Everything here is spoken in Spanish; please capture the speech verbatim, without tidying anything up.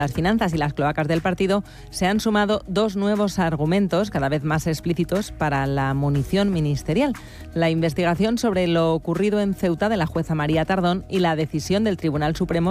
las finanzas y las cloacas del partido, se han sumado dos nuevos argumentos cada vez más explícitos para la munición ministerial: la investigación sobre lo ocurrido en Ceuta de la jueza María Tardón y la decisión del Tribunal Supremo